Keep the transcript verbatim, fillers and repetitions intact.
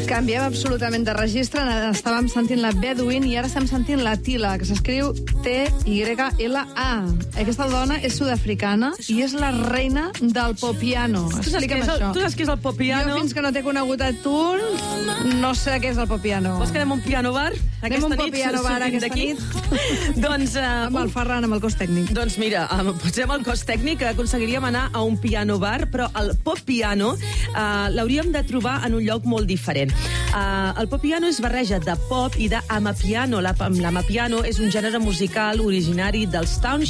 Canviem absolutament de registre. Estàvem sentint la Bedouin i ara estem sentint la Tila, que s'escriu T Y L A. Aquesta dona és sud-africana i és la reina del popiano. Explica'm això. Tu saps què és el popiano? Jo, fins que no t'he conegut a tu, no sé què és el popiano. Vols que anem a un piano bar? Anem a un popiano bar aquesta nit? Doncs... Uh, amb el Ferran, amb el cos tècnic. Doncs mira, uh, potser amb el cos tècnic aconseguiríem anar a un piano bar, però el pop piano uh, l'hauríem de trobar en un lloc molt diferent. Uh, el pop piano és barreja de pop i d'amapiano. L'amapiano és un gènere musical originari dels Township